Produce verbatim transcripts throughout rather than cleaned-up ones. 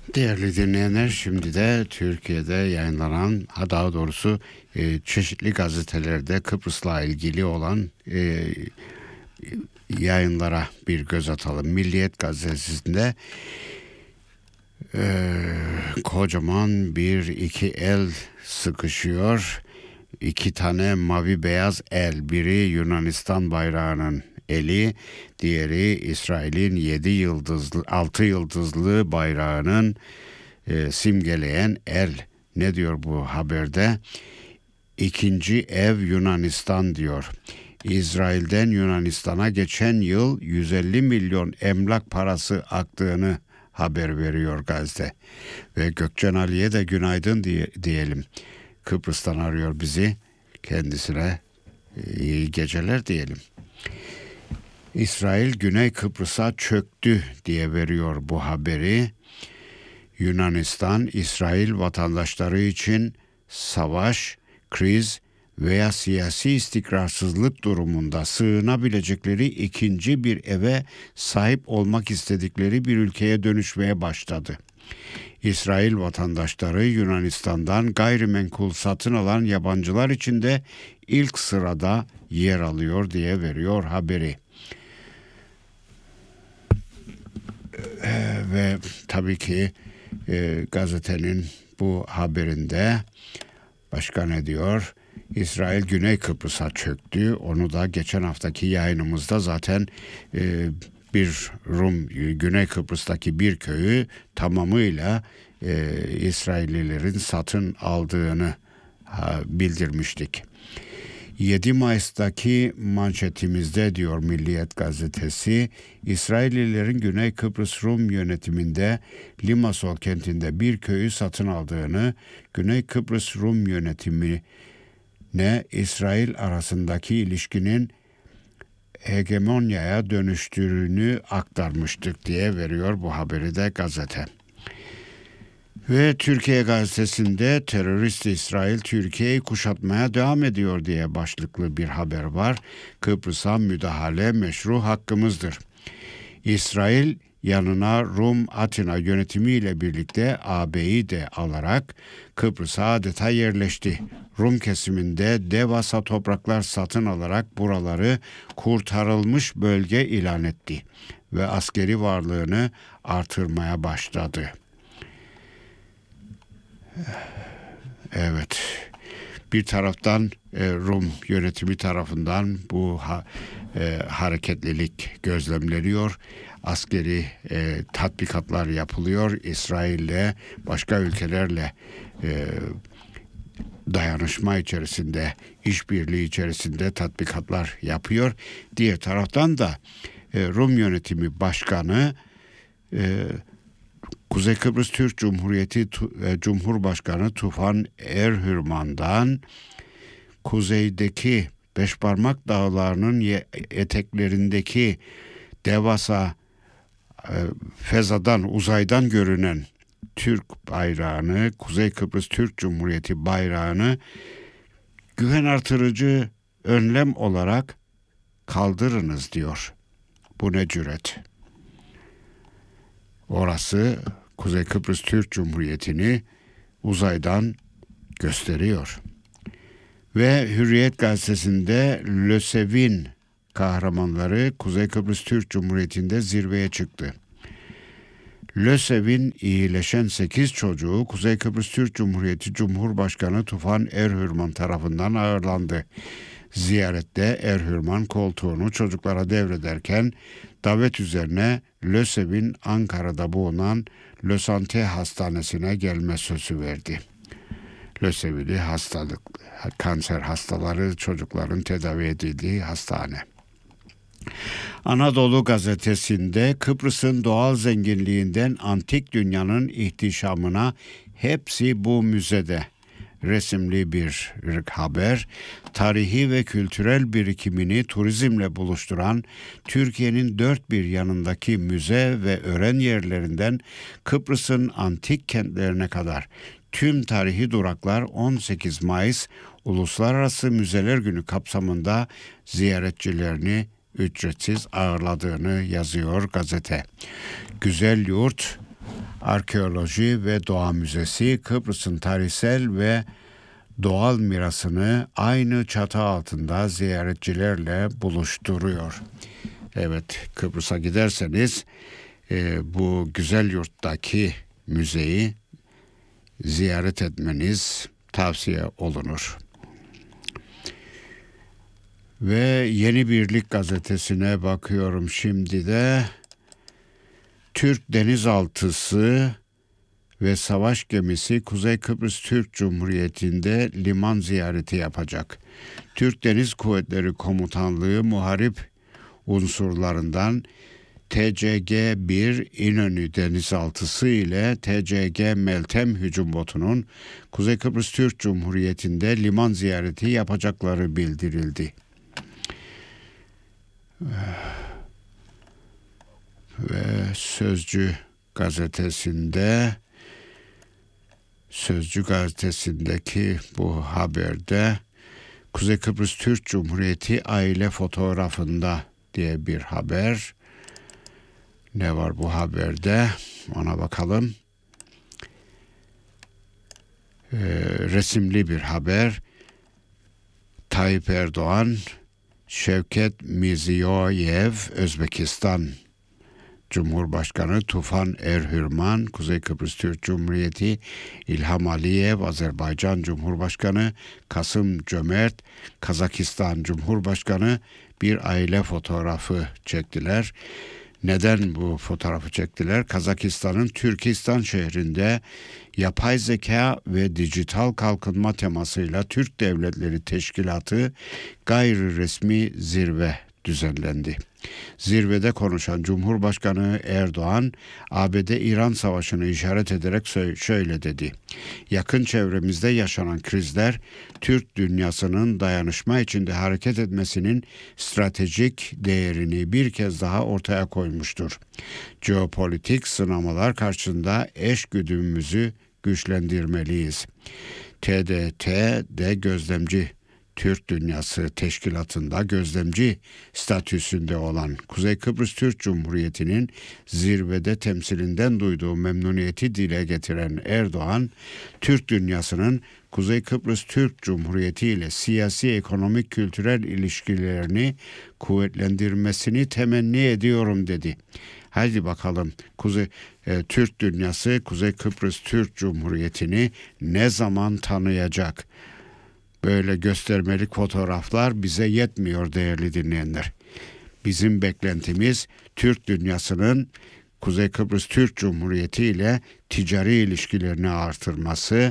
Değerli dinleyenler, şimdi de Türkiye'de yayınlanan, ha daha doğrusu e, çeşitli gazetelerde Kıbrıs'la ilgili olan e, yayınlara bir göz atalım. Milliyet gazetesinde e, kocaman bir iki el sıkışıyor. İki tane mavi beyaz el, biri Yunanistan bayrağının eli, diğeri İsrail'in yedi yıldızlı, altı yıldızlı bayrağının e, simgeleyen el. Ne diyor bu haberde? İkinci ev Yunanistan diyor. İsrail'den Yunanistan'a geçen yıl yüz elli milyon emlak parası aktığını haber veriyor gazete. Ve Gökçen Ali'ye de günaydın diye, diyelim. Kıbrıs'tan arıyor bizi. Kendisine iyi geceler diyelim. İsrail Güney Kıbrıs'a çöktü diye veriyor bu haberi. Yunanistan, İsrail vatandaşları için savaş, kriz veya siyasi istikrarsızlık durumunda sığınabilecekleri ikinci bir eve sahip olmak istedikleri bir ülkeye dönüşmeye başladı. İsrail vatandaşları Yunanistan'dan gayrimenkul satın alan yabancılar için de ilk sırada yer alıyor diye veriyor haberi. Ee, ve tabii ki e, gazetenin bu haberinde başka ne diyor? İsrail Güney Kıbrıs'a çöktü. Onu da geçen haftaki yayınımızda zaten e, bir Rum Güney Kıbrıs'taki bir köyü tamamıyla e, İsraillilerin satın aldığını ha, bildirmiştik. yedi Mayıs'taki manşetimizde diyor Milliyet gazetesi, İsraillilerin Güney Kıbrıs Rum yönetiminde Limassol kentinde bir köyü satın aldığını, Güney Kıbrıs Rum yönetimine İsrail arasındaki ilişkinin hegemonyaya dönüştüğünü aktarmıştık diye veriyor bu haberi de gazete. Ve Türkiye gazetesinde terörist İsrail Türkiye'yi kuşatmaya devam ediyor diye başlıklı bir haber var. Kıbrıs'a müdahale meşru hakkımızdır. İsrail yanına Rum Atina yönetimiyle birlikte A B'yi de alarak Kıbrıs'a adeta yerleşti. Rum kesiminde devasa topraklar satın alarak buraları kurtarılmış bölge ilan etti ve askeri varlığını artırmaya başladı. Evet, bir taraftan e, Rum yönetimi tarafından bu ha, e, hareketlilik gözlemleniyor. Askeri e, tatbikatlar yapılıyor. İsrail'le başka ülkelerle e, dayanışma içerisinde, işbirliği içerisinde tatbikatlar yapıyor. Diğer taraftan da e, Rum yönetimi başkanı e, Kuzey Kıbrıs Türk Cumhuriyeti Cumhurbaşkanı Tufan Erhürman'dan kuzeydeki Beşparmak Dağları'nın eteklerindeki devasa e, fezadan, uzaydan görünen Türk bayrağını, Kuzey Kıbrıs Türk Cumhuriyeti bayrağını güven artırıcı önlem olarak kaldırınız diyor. Bu ne cüret? Orası Kuzey Kıbrıs Türk Cumhuriyeti'ni uzaydan gösteriyor. Ve Hürriyet gazetesinde LÖSEV'in kahramanları Kuzey Kıbrıs Türk Cumhuriyeti'nde zirveye çıktı. LÖSEV'in iyileşen sekiz çocuğu Kuzey Kıbrıs Türk Cumhuriyeti Cumhurbaşkanı Tufan Erhürman tarafından ağırlandı. Ziyarette Erhürman koltuğunu çocuklara devrederken davet üzerine LÖSEV'in Ankara'da bulunan Lösante Hastanesi'ne gelme sözü verdi. LÖSEV'li hastalık, kanser hastaları çocukların tedavi edildiği hastane. Anadolu gazetesinde Kıbrıs'ın doğal zenginliğinden antik dünyanın ihtişamına hepsi bu müzede resimli bir haber, tarihi ve kültürel birikimini turizmle buluşturan Türkiye'nin dört bir yanındaki müze ve öğren yerlerinden Kıbrıs'ın antik kentlerine kadar tüm tarihi duraklar on sekiz Mayıs Uluslararası Müzeler Günü kapsamında ziyaretçilerini ücretsiz ağırladığını yazıyor gazete. Güzel yurt Arkeoloji ve Doğa Müzesi Kıbrıs'ın tarihsel ve doğal mirasını aynı çatı altında ziyaretçilerle buluşturuyor. Evet, Kıbrıs'a giderseniz e, bu güzel yurttaki müzeyi ziyaret etmeniz tavsiye olunur. Ve Yeni Birlik gazetesine bakıyorum şimdi de. Türk denizaltısı ve savaş gemisi Kuzey Kıbrıs Türk Cumhuriyeti'nde liman ziyareti yapacak. Türk Deniz Kuvvetleri Komutanlığı muharip unsurlarından T C G bir İnönü denizaltısı ile T C G Meltem hücum botunun Kuzey Kıbrıs Türk Cumhuriyeti'nde liman ziyareti yapacakları bildirildi. Ve Sözcü gazetesinde Sözcü gazetesindeki bu haberde Kuzey Kıbrıs Türk Cumhuriyeti aile fotoğrafında diye bir haber. Ne var bu haberde? Ona bakalım. Ee, resimli bir haber. Tayyip Erdoğan, Şevket Mirziyoyev, Özbekistan Cumhurbaşkanı Tufan Erhürman, Kuzey Kıbrıs Türk Cumhuriyeti İlham Aliyev, Azerbaycan Cumhurbaşkanı Kasım Cömert, Kazakistan Cumhurbaşkanı bir aile fotoğrafı çektiler. Neden bu fotoğrafı çektiler? Kazakistan'ın Türkistan şehrinde yapay zeka ve dijital kalkınma temasıyla Türk Devletleri Teşkilatı gayri resmi zirve düzenlendi. Zirvede konuşan Cumhurbaşkanı Erdoğan, A B D-İran savaşını işaret ederek şöyle dedi. Yakın çevremizde yaşanan krizler, Türk dünyasının dayanışma içinde hareket etmesinin stratejik değerini bir kez daha ortaya koymuştur. Jeopolitik sınamalar karşısında eşgüdümümüzü güçlendirmeliyiz. T D T'de gözlemci Türk Dünyası Teşkilatı'nda gözlemci statüsünde olan Kuzey Kıbrıs Türk Cumhuriyeti'nin zirvede temsilinden duyduğu memnuniyeti dile getiren Erdoğan, Türk dünyasının Kuzey Kıbrıs Türk Cumhuriyeti ile siyasi, ekonomik, kültürel ilişkilerini kuvvetlendirmesini temenni ediyorum dedi. Haydi bakalım Kuzey e, Türk dünyası Kuzey Kıbrıs Türk Cumhuriyeti'ni ne zaman tanıyacak? Böyle göstermelik fotoğraflar bize yetmiyor değerli dinleyenler. Bizim beklentimiz Türk dünyasının Kuzey Kıbrıs Türk Cumhuriyeti ile ticari ilişkilerini artırması,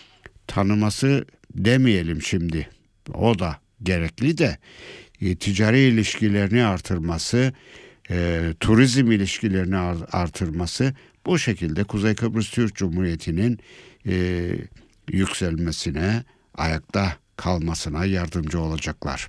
tanıması demeyelim şimdi. O da gerekli de e, ticari ilişkilerini artırması, e, turizm ilişkilerini artırması, bu şekilde Kuzey Kıbrıs Türk Cumhuriyeti'nin e, yükselmesine, ayakta kalmasına yardımcı olacaklar.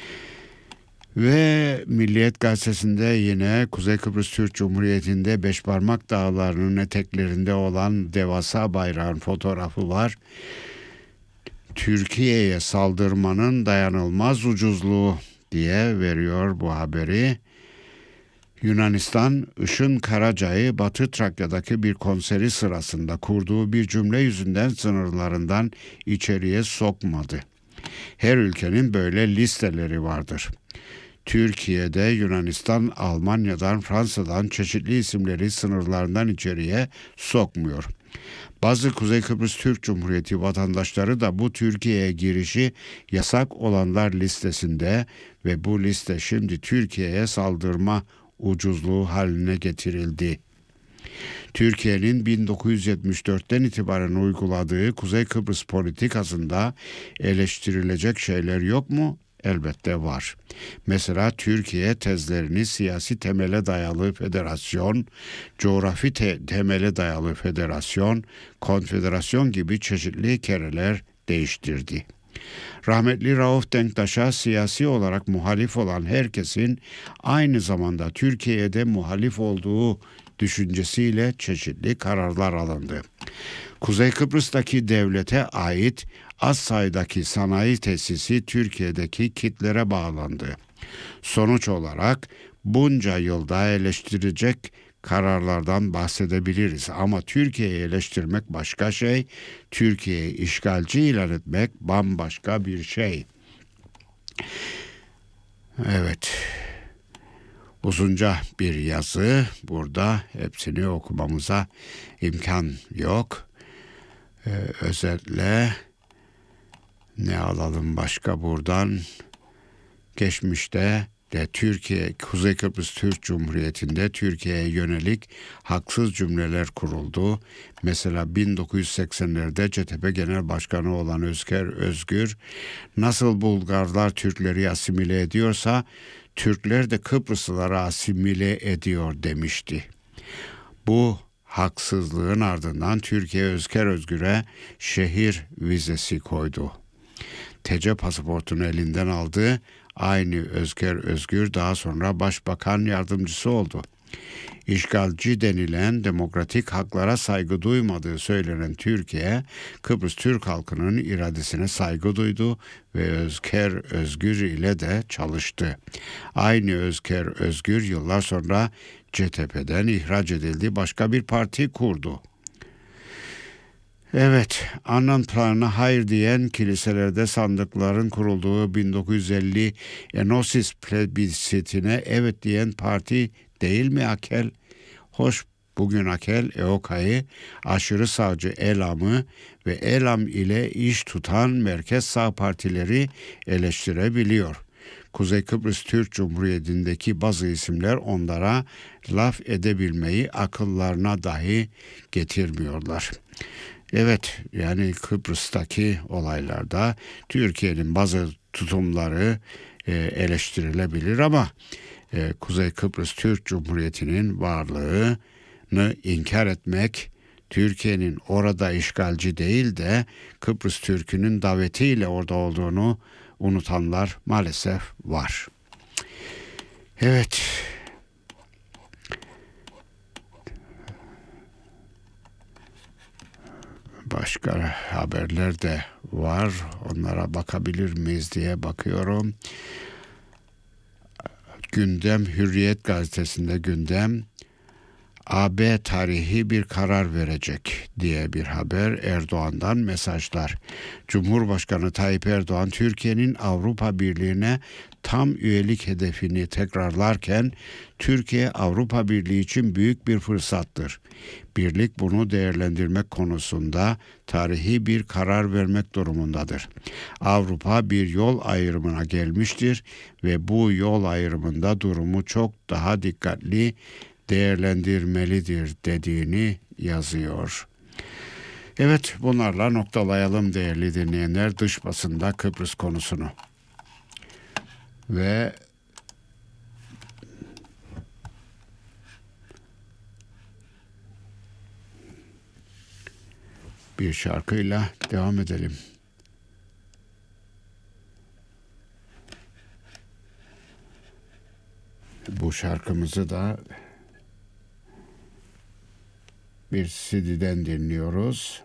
Ve Milliyet Gazetesi'nde yine Kuzey Kıbrıs Türk Cumhuriyeti'nde Beşparmak Dağları'nın eteklerinde olan devasa bayrağın fotoğrafı var. Türkiye'ye saldırmanın dayanılmaz ucuzluğu diye veriyor bu haberi. Yunanistan, Işın Karaca'yı Batı Trakya'daki bir konseri sırasında kurduğu bir cümle yüzünden sınırlarından içeriye sokmadı. Her ülkenin böyle listeleri vardır. Türkiye'de Yunanistan, Almanya'dan, Fransa'dan çeşitli isimleri sınırlarından içeriye sokmuyor. Bazı Kuzey Kıbrıs Türk Cumhuriyeti vatandaşları da bu Türkiye'ye girişi yasak olanlar listesinde ve bu liste şimdi Türkiye'ye saldırma ucuzluğu haline getirildi. Türkiye'nin bin dokuz yüz yetmiş dörtten itibaren uyguladığı Kuzey Kıbrıs politikasında eleştirilecek şeyler yok mu? Elbette var. Mesela Türkiye tezlerini siyasi temele dayalı federasyon, coğrafi te- temele dayalı federasyon, konfederasyon gibi çeşitli kereler değiştirdi. Rahmetli Rauf Denktaş'a siyasi olarak muhalif olan herkesin aynı zamanda Türkiye'de muhalif olduğu düşüncesiyle çeşitli kararlar alındı. Kuzey Kıbrıs'taki devlete ait az sayıdaki sanayi tesisi Türkiye'deki kitlere bağlandı. Sonuç olarak bunca yılda eleştirecek kararlardan bahsedebiliriz. Ama Türkiye'yi eleştirmek başka şey, Türkiye'yi işgalci ilan etmek bambaşka bir şey. Evet, uzunca bir yazı, burada hepsini okumamıza imkan yok. Ee, özetle ne alalım başka buradan? Geçmişte de Türkiye, Kuzey Kıbrıs Türk Cumhuriyeti'nde Türkiye'ye yönelik haksız cümleler kuruldu. Mesela bin dokuz yüz seksenlerde C T P Genel Başkanı olan Özker Özgür, nasıl Bulgarlar Türkleri asimile ediyorsa Türkler de Kıbrıslıları asimile ediyor demişti. Bu haksızlığın ardından Türkiye Özker Özgür'e şehir vizesi koydu. T C pasaportunu elinden aldı. Aynı Özker Özgür daha sonra başbakan yardımcısı oldu. İşgalci denilen demokratik haklara saygı duymadığı söylenen Türkiye, Kıbrıs Türk halkının iradesine saygı duydu ve Özker Özgür ile de çalıştı. Aynı Özker Özgür yıllar sonra C T P'den ihraç edildi, başka bir parti kurdu. Evet, Annan planına hayır diyen kiliselerde sandıkların kurulduğu bin dokuz yüz elli Enosis plebisitine evet diyen parti değil mi AKEL? Hoş, bugün AKEL, E O K'yı, aşırı sağcı ELAM'ı ve ELAM ile iş tutan merkez sağ partileri eleştirebiliyor. Kuzey Kıbrıs Türk Cumhuriyeti'ndeki bazı isimler onlara laf edebilmeyi akıllarına dahi getirmiyorlar. Evet, yani Kıbrıs'taki olaylarda Türkiye'nin bazı tutumları e, eleştirilebilir ama e, Kuzey Kıbrıs Türk Cumhuriyeti'nin varlığını inkar etmek, Türkiye'nin orada işgalci değil de Kıbrıs Türk'ünün davetiyle orada olduğunu unutanlar maalesef var. Evet. Başka haberler de var. Onlara bakabilir miyiz diye bakıyorum. Gündem, Hürriyet gazetesinde gündem, A B tarihi bir karar verecek diye bir haber. Erdoğan'dan mesajlar. Cumhurbaşkanı Tayyip Erdoğan Türkiye'nin Avrupa Birliği'ne tam üyelik hedefini tekrarlarken Türkiye Avrupa Birliği için büyük bir fırsattır. Birlik bunu değerlendirmek konusunda tarihi bir karar vermek durumundadır. Avrupa bir yol ayrımına gelmiştir ve bu yol ayrımında durumu çok daha dikkatli değerlendirmelidir dediğini yazıyor. Evet, bunlarla noktalayalım değerli dinleyenler, dış basında Kıbrıs konusunu. Ve bir şarkıyla devam edelim. Bu şarkımızı da bir C D'den dinliyoruz.